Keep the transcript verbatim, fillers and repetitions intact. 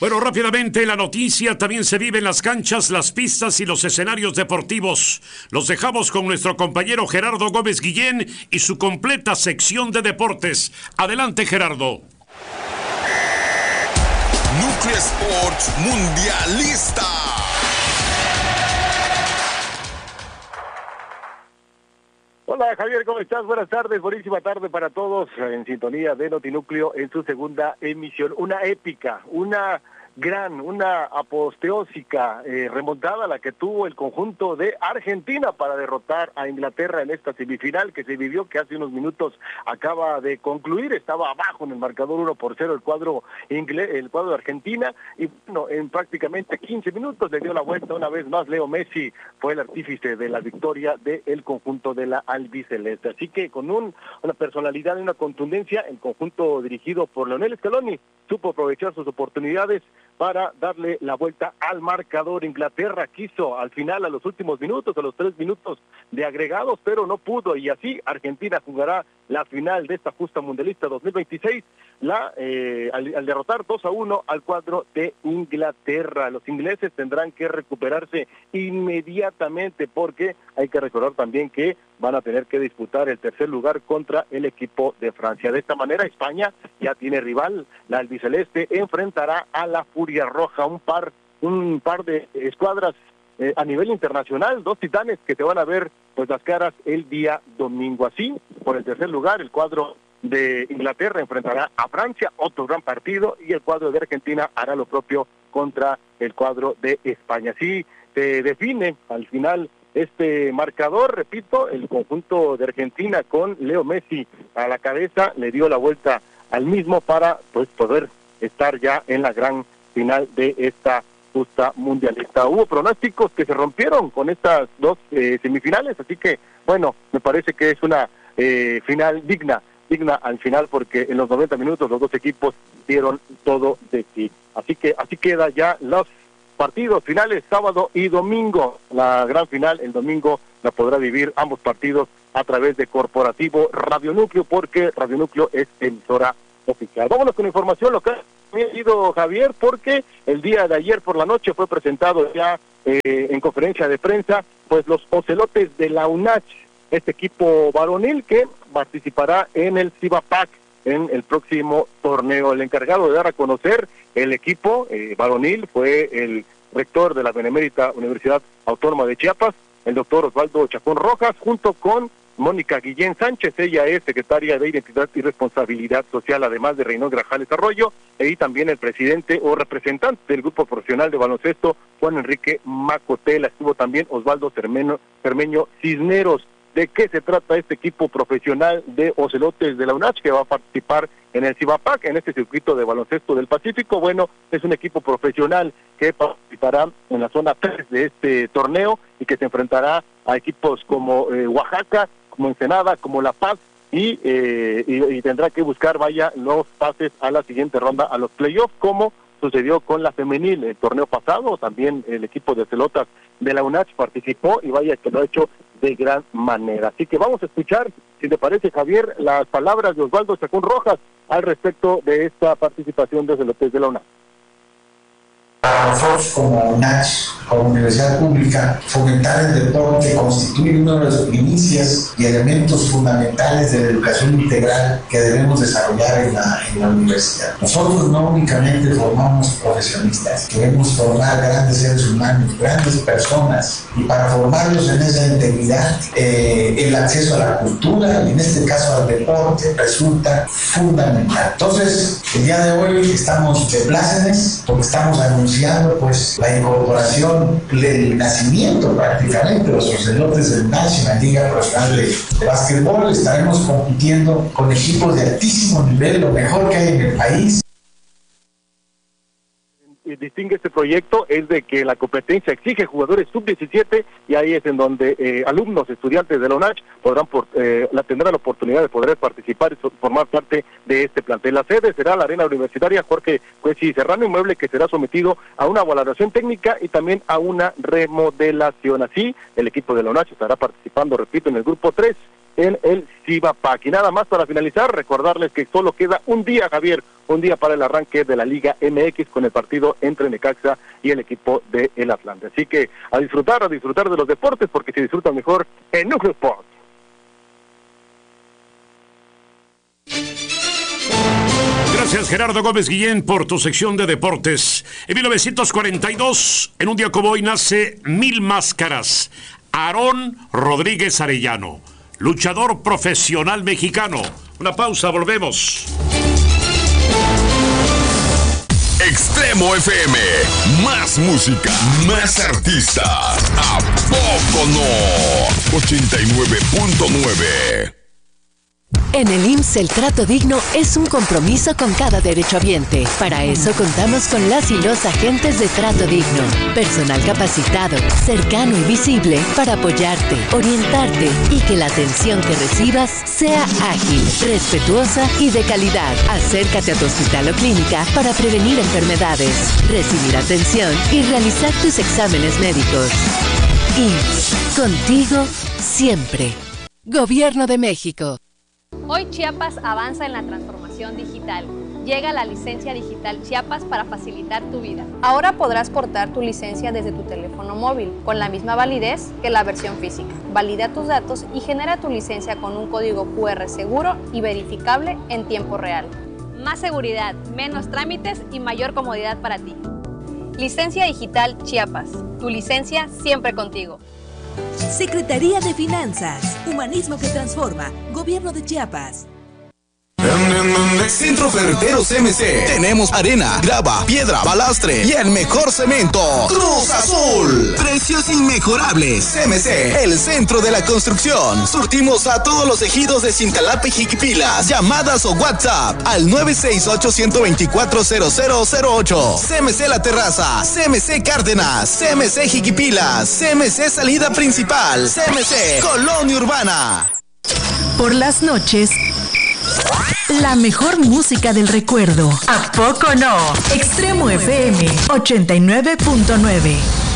Bueno, rápidamente la noticia también se vive en las canchas, las pistas y los escenarios deportivos. Los dejamos con nuestro compañero Gerardo Gómez Guillén y su completa sección de deportes. Adelante, Gerardo. Núcleo Sports Mundialista. Hola Javier, ¿cómo estás? Buenas tardes, buenísima tarde para todos en sintonía de Notinúcleo en su segunda emisión. Una épica, una gran, una apoteósica eh, remontada la que tuvo el conjunto de Argentina para derrotar a Inglaterra en esta semifinal que se vivió, que hace unos minutos acaba de concluir. Estaba abajo en el marcador uno por cero el cuadro inglés, el cuadro de Argentina, y bueno, en prácticamente quince minutos le dio la vuelta una vez más. Leo Messi fue el artífice de la victoria del conjunto de la albiceleste. Así que con un, una personalidad y una contundencia, el conjunto dirigido por Lionel Scaloni supo aprovechar sus oportunidades para darle la vuelta al marcador. Inglaterra quiso al final, a los últimos minutos, a los tres minutos de agregados, pero no pudo, y así Argentina jugará la final de esta justa mundialista dos mil veintiséis, la, eh, al, al derrotar dos a uno al cuadro de Inglaterra. Los ingleses tendrán que recuperarse inmediatamente, porque hay que recordar también que van a tener que disputar el tercer lugar contra el equipo de Francia. De esta manera, España ya tiene rival. La albiceleste enfrentará a la Furia Roja, un par, un par de escuadras eh, a nivel internacional, dos titanes que se van a ver pues las caras el día domingo. Así, por el tercer lugar, el cuadro de Inglaterra enfrentará a Francia, otro gran partido, y el cuadro de Argentina hará lo propio contra el cuadro de España. Así se define al final este marcador. Repito, el conjunto de Argentina con Leo Messi a la cabeza le dio la vuelta al mismo para pues poder estar ya en la gran final de esta justa mundialista. Hubo pronósticos que se rompieron con estas dos eh, semifinales, así que bueno, me parece que es una eh, final digna, digna al final, porque en los noventa minutos los dos equipos dieron todo de sí. Así que así queda ya los partidos finales, sábado y domingo. La gran final el domingo la podrá vivir ambos partidos a través de Corporativo Radio Núcleo, porque Radio Núcleo es emisora oficial. Vámonos con información local. Me he ido, Javier, porque el día de ayer por la noche fue presentado ya eh, en conferencia de prensa pues los Ocelotes de la UNACH, este equipo varonil que participará en el Cibapac en el próximo torneo. El encargado de dar a conocer el equipo eh, varonil fue el rector de la Benemérita Universidad Autónoma de Chiapas, el doctor Osvaldo Chacón Rojas, junto con Mónica Guillén Sánchez. Ella es secretaria de Identidad y Responsabilidad Social, además de Reynolds Grajales Arroyo, y también el presidente o representante del grupo profesional de baloncesto, Juan Enrique Macotela. Estuvo también Osvaldo Cermeño, Cermeño Cisneros. ¿De qué se trata este equipo profesional de Ocelotes de la UNACH que va a participar en el Cibapac, en este circuito de baloncesto del Pacífico? Bueno, es un equipo profesional que participará en la zona tres de este torneo y que se enfrentará a equipos como eh, Oaxaca, como Ensenada, como La Paz, y, eh, y, y tendrá que buscar, vaya, los pases a la siguiente ronda, a los playoffs, como sucedió con la femenil el torneo pasado. También el equipo de Ocelotas de la UNACH participó y vaya que lo ha hecho de gran manera. Así que vamos a escuchar, si te parece, Javier, las palabras de Osvaldo Chacón Rojas al respecto de esta participación de Ocelotes de la UNACH. Para nosotros como UNACH, como universidad pública, fomentar el deporte constituye una de las primicias y elementos fundamentales de la educación integral que debemos desarrollar en la, en la universidad. Nosotros no únicamente formamos profesionistas, queremos formar grandes seres humanos, grandes personas, y para formarlos en esa integridad, eh, el acceso a la cultura, y en este caso al deporte, resulta fundamental. Entonces, el día de hoy estamos de plácemes porque estamos anunciando pues la incorporación, el nacimiento prácticamente de los Ocelotes del UNACH en la Liga Profesional de, de Básquetbol. Estaremos compitiendo con equipos de altísimo nivel, lo mejor que hay en el país. Distingue este proyecto es de que la competencia exige jugadores sub diecisiete, y ahí es en donde eh, alumnos, estudiantes de la UNACH podrán por, eh, la, tendrán la oportunidad de poder participar y formar parte de este plantel. La sede será la Arena Universitaria Jorge Cuesi Serrano, inmueble que será sometido a una valoración técnica y también a una remodelación. Así, el equipo de la UNACH estará participando, repito, en el grupo tres en el Cibapac. Y nada más para finalizar, recordarles que solo queda un día, Javier, un día para el arranque de la Liga M X con el partido entre Necaxa y el equipo de el Atlante. Así que a disfrutar, a disfrutar de los deportes, porque se disfrutan mejor en Núcleo Sport. Gracias, Gerardo Gómez Guillén, por tu sección de deportes. En mil novecientos cuarenta y dos, en un día como hoy, nace Mil Máscaras, Aarón Rodríguez Arellano, luchador profesional mexicano. Una pausa, volvemos. Extremo F M, más música, más artistas. ¿A poco no? ochenta y nueve punto nueve. En el I M S S el trato digno es un compromiso con cada derechohabiente. Para eso contamos con las y los agentes de Trato Digno. Personal capacitado, cercano y visible para apoyarte, orientarte y que la atención que recibas sea ágil, respetuosa y de calidad. Acércate a tu hospital o clínica para prevenir enfermedades, recibir atención y realizar tus exámenes médicos. I M S S, contigo siempre. Gobierno de México. Hoy Chiapas avanza en la transformación digital. Llega la licencia digital Chiapas para facilitar tu vida. Ahora podrás portar tu licencia desde tu teléfono móvil, con la misma validez que la versión física. Valida tus datos y genera tu licencia con un código cu erre seguro y verificable en tiempo real. Más seguridad, menos trámites y mayor comodidad para ti. Licencia digital Chiapas. Tu licencia siempre contigo. Secretaría de Finanzas, Humanismo que Transforma, Gobierno de Chiapas. Centro Ferretero C M C. Tenemos arena, grava, piedra, balastre y el mejor cemento. Cruz Azul. Precios inmejorables. C M C, el centro de la construcción. Surtimos a todos los ejidos de Cintalapa y Jiquipilas. Llamadas o WhatsApp al nueve seis ocho, uno dos cuatro, cero cero cero ocho. C M C La Terraza, C M C Cárdenas, C M C Jiquipilas, C M C Salida Principal, C M C Colonia Urbana. Por las noches, la mejor música del recuerdo. ¿A poco no? Extremo F M ochenta y nueve punto nueve.